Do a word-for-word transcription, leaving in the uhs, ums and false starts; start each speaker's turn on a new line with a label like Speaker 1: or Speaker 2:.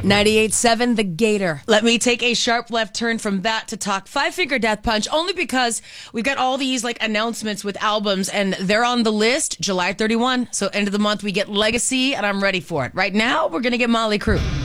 Speaker 1: ninety-eight point seven The Gator. Let me take a sharp left turn from that to talk Five Finger Death Punch, only because we've got all these like announcements with albums, and they're on the list July thirty-first. So end of the month, we get Legacy, and I'm ready for it. Right now, we're going to get Motley Crue.